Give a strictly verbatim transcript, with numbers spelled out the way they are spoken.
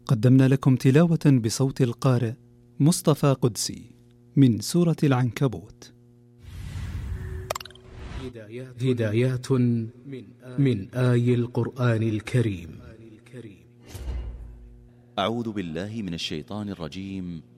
قدمنا لكم تلاوة بصوت القارئ مصطفى قدسي من سورة العنكبوت. هدايات من آي القرآن الكريم. أعوذ بالله من الشيطان الرجيم.